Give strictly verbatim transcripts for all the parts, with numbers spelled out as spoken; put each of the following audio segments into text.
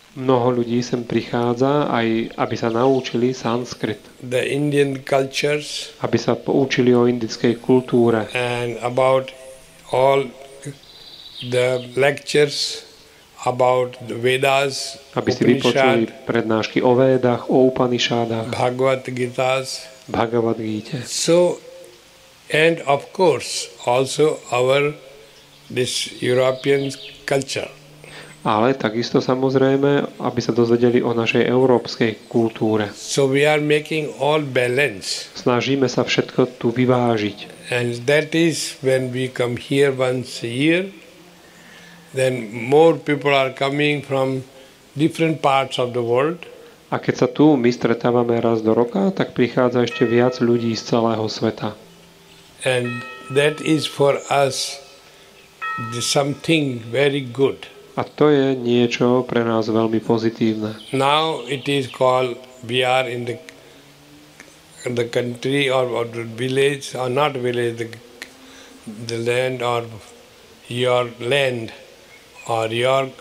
Mnoho ľudí sem prichádza aj, aby sa naučili sanskrit. The Indian cultures. Aby sa poučili o indickej kultúre. And about all the lectures about the Vedas, aby si vypočuli prednášky o Védach, o Upanishádach, Bhagavad Gitas, Bhagavad Gita. So, and of course, also our this European culture. Ale takisto samozrejme, aby sa dozvedeli o našej európskej kultúre. So we are making all balance. Snažíme sa všetko tu vyvážiť. And that is when we come here once a year, then more people are coming from different parts of the world. A keď sa tu my stretávame raz do roka, tak prichádza ešte viac ľudí z celého sveta. And that is for us something very good. A to je niečo pre nás veľmi pozitívne. Now it is called, we are in the the country or, or the village, or not village, the, the land or your land or your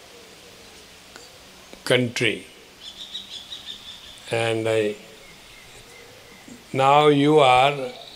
country. And I, now you are,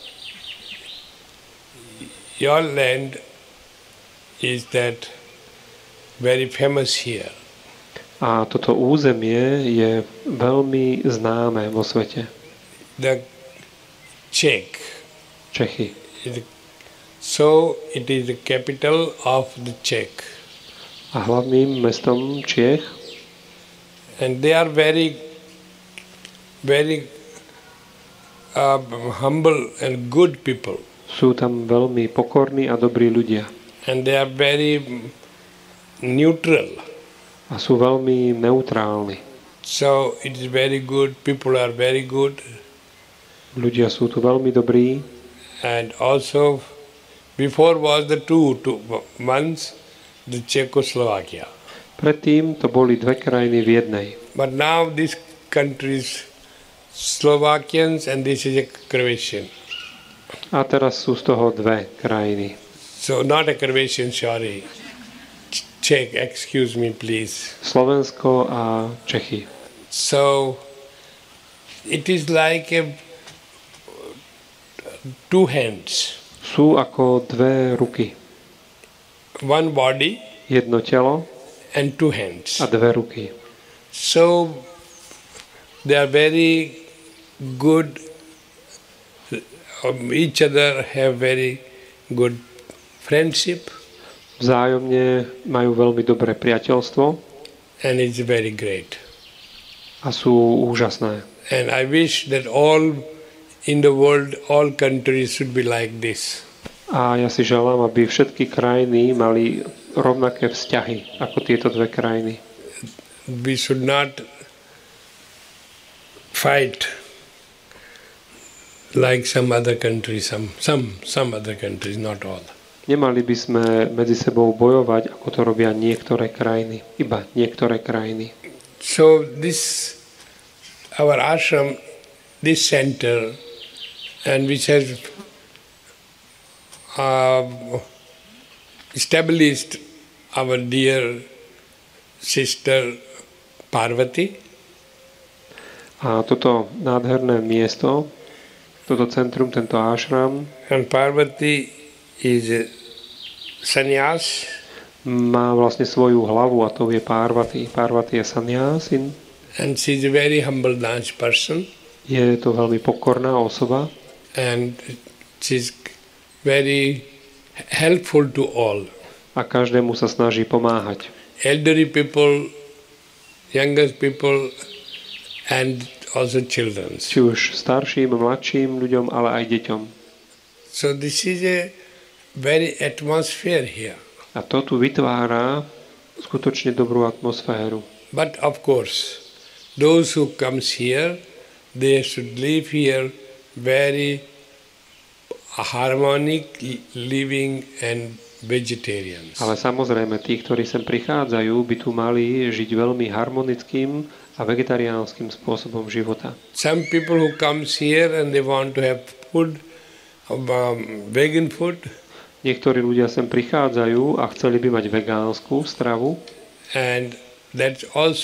your land is that very famous here. A toto územie je veľmi známe vo svete. The Czech. Čechy. So it is the capital of the Czech. A hlavným mestom Čiech. And they are very, very uh, humble and good people. Sú tam veľmi pokorní a dobrí ľudia. And they are very neutral. A sú veľmi neutrálni. So it is very good, people are very good. Ľudia sú tu veľmi dobrí. And also before was the two, two once the Czechoslovakia. Predtým to boli dve krajiny v jednej. But now this country is Slovakians and this is a Croatian. A teraz sú z toho dve krajiny. So not a Croatian, sorry. Czech, excuse me please. Slovensko a Čechy. So it is like a two hands. Sú ako dve ruky. One body. Jedno telo. And two hands. A dve ruky. So they are very good. Each other have very good friendship. Vzájomne majú veľmi dobré priateľstvo. And it's very great. A sú úžasné. And I wish that all in the world, all countries should be like this. A ja si želám, aby všetky krajiny mali rovnaké vzťahy ako tieto dve krajiny. We should not fight like some other countries, some, some, some other countries, not all. Nemali by sme medzi sebou bojovať, ako to robia niektoré krajiny. Iba niektoré krajiny. So this, our ashram, this center, and which has uh, established our dear sister Parvati. A toto nádherné miesto, toto centrum, tento ashram. And Parvati is a sannyas. Má vlastne svoju hlavu a to je Parvati. Parvati je sannyasin. And she is a very humble dance person. Je to veľmi pokorná osoba. And she is very helpful to all. A každému sa snaží pomáhať. Elderly people, youngest people and also children. Či už starším, mladším ľuďom, ale aj deťom. So this is a very atmosphere here. A to tu vytvára skutočne dobrú atmosféru. But of course, those who comes here, they should live here very harmonic living and vegetarians. Ale samozrejme, tí, ktorí sem prichádzajú, by tu mali žiť veľmi harmonickým a vegetariánskym spôsobom života. Some people who comes here and they want to have food, um, vegan food. Niektorí ľudia sem prichádzajú a chceli by mať vegánsku stravu. And that's also